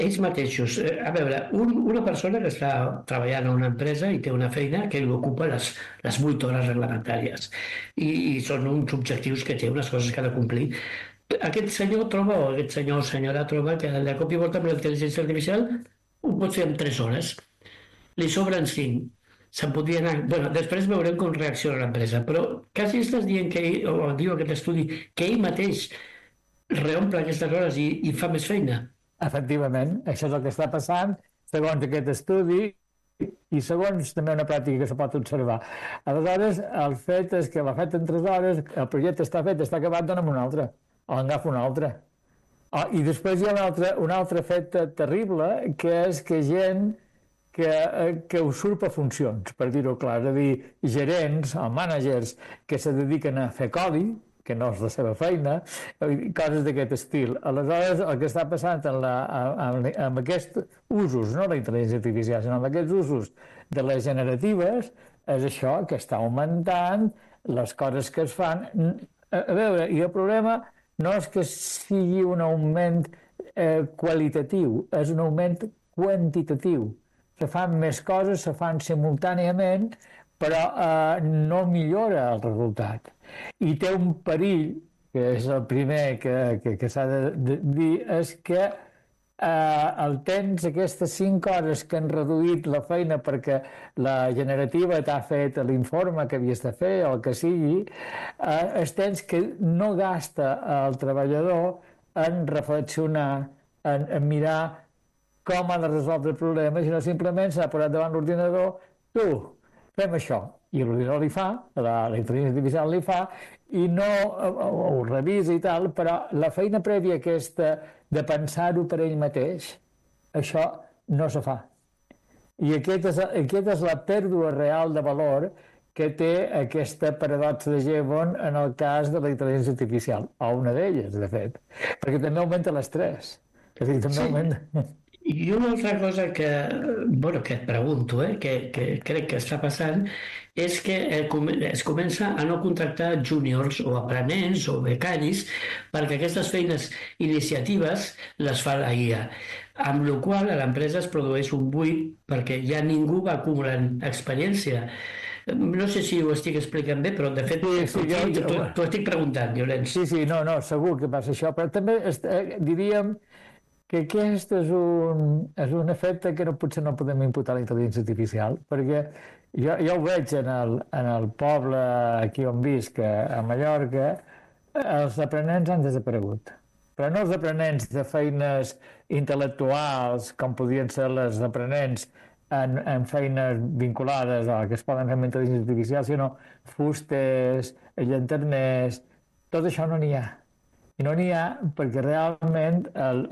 ells mateixos. A veure, una persona que està treballant a una empresa i té una feina que li ocupa les 8 hores reglamentàries i són uns objectius que té, unes coses que ha de complir. Aquest senyor troba, o aquest senyor o senyora troba que de cop i volta amb la intel·ligència artificial ho pot fer en 3 hores. Li sobren 5. Se'n podria anar... Bueno, després veurem com reacciona l'empresa, però quasi estàs dient que ell, o diu aquest estudi, que ell mateix reomple aquestes hores i fa més feina. Efectivament, això és el que està passant, segons aquest estudi i segons també una pràctica que se pot observar. Aleshores, el fet és que l'ha fet en 3 hores, el projecte està fet, està acabat, dona'm un altre, o agafa un altre. I després hi ha un altre fet terrible, que és que gent que usurpa funcions, per dir-ho clar, és a dir, gerents o mànagers que se dediquen a fer codi, que no és la seva feina, coses d'aquest estil. Aleshores, el que està passant amb aquests usos, no la intel·ligència artificial, sinó amb aquests usos de les generatives, és això, que està augmentant les coses que es fan. A veure, i el problema no és que sigui un augment qualitatiu, és un augment quantitatiu. Se fan més coses, se fan simultàniament, però no millora el resultat. I té un perill, que és el primer que s'ha de dir, és que el temps, aquestes 5 hores que han reduït la feina perquè la generativa t'ha fet l'informe que havies de fer o el que sigui, és temps que no gasta el treballador en reflexionar, en mirar com ha de resoldre el problema, sinó simplement s'ha posat davant l'ordinador, tu, fem això, i l'ordinador li fa, la intel·ligència artificial li fa, i no ho revisa i tal, però la feina prèvia aquesta de pensar-ho per ell mateix, això no se fa. I aquesta és la pèrdua real de valor que té aquesta paradoxa de Jevon en el cas de la intel·ligència artificial, o una d'elles, de fet, perquè també augmenta l'estrès. És a dir, també augmenta... I una altra cosa que et pregunto, que crec que està passant, és que es comença a no contractar júniors o aprenents o becaris perquè aquestes feines iniciatives les fa la IA, amb la qual a l'empresa es produeix un buit perquè ja ningú va acumulant experiència. No sé si ho estic explicant bé, però de fet t'ho estic preguntant, Llorenç. Sí, no, segur que passa això, però també diríem que aquest és un efecte que potser no podem imputar a la intel·ligència artificial, perquè jo ho veig en el poble aquí on visc, a Mallorca, els aprenents han desaparegut. Però no els aprenents de feines intel·lectuals, com podien ser les aprenents en feines vinculades a que es poden fer amb intel·ligència artificial, sinó fustes, llanterners, tot això no n'hi ha. I no n'hi ha perquè realment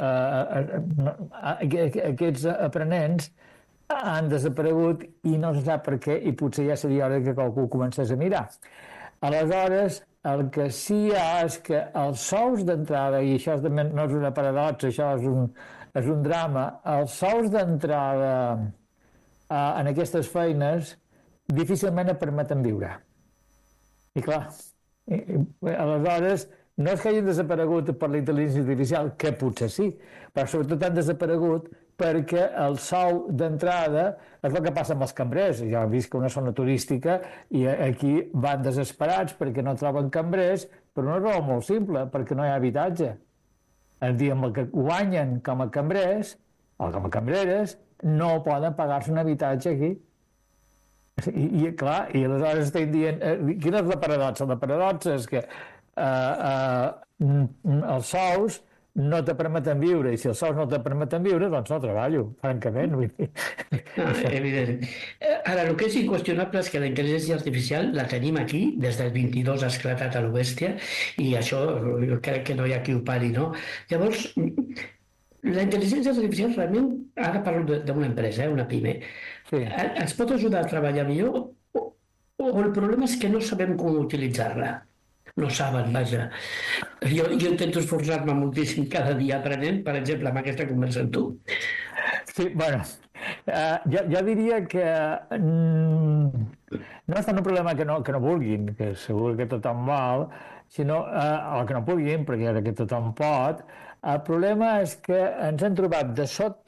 aquests aprenents han desaparegut i no se sap per què, i potser ja seria hora que qualcú comencés a mirar. Aleshores, el que sí hi ha és que els sous d'entrada, i això no és una paradoxa, això és un drama, els sous d'entrada en aquestes feines difícilment et permeten viure. I clar, aleshores, no és que hagin desaparegut per la intel·ligència artificial, que potser sí, però sobretot han desaparegut perquè el sou d'entrada és el que passa amb els cambrers. Jo he vist que una zona turística i aquí van desesperats perquè no troben cambrers per una raó molt simple, perquè no hi ha habitatge. El dia amb el que guanyen com a cambrers o com a cambreres no poden pagar-se un habitatge aquí. I clar, i aleshores estem dient... Quina és la paradoxa? La paradoxa és que els sous no te permeten viure, i si els sous no te permeten viure, doncs no treballo, francament. Evident. Ara, el que és inqüestionable és que la intel·ligència artificial la tenim aquí, des del 22 ha esclatat a lo bèstia, i això jo crec que no hi ha qui ho pari, no? Llavors, la intel·ligència artificial realment, ara parlo d'una empresa, una PIME, sí. Ens pot ajudar a treballar millor o el problema és que no sabem com utilitzar-la? No saben, vaja. Jo intento esforçar-me moltíssim cada dia aprenent, per exemple, amb aquesta conversa amb tu. Sí, bueno, jo diria que no és tant un problema que no vulguin, que segur que tothom vol, sinó o que no puguin, perquè ara que tothom pot, El problema és que ens hem trobat de sobte